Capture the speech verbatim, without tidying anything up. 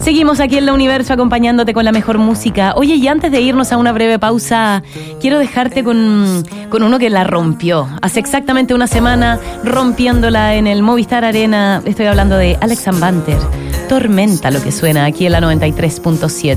Seguimos aquí en La Universo acompañándote con la mejor música. Oye, y antes de irnos a una breve pausa, quiero dejarte con, con uno que la rompió. Hace exactamente una semana, rompiéndola en el Movistar Arena. Estoy hablando de Alex and Banter. Tormenta, lo que suena aquí en la noventa y tres punto siete.